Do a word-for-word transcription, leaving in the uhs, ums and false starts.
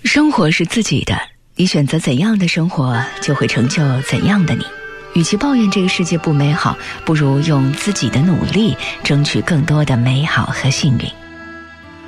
生活是自己的，你选择怎样的生活，就会成就怎样的你。与其抱怨这个世界不美好，不如用自己的努力争取更多的美好和幸运。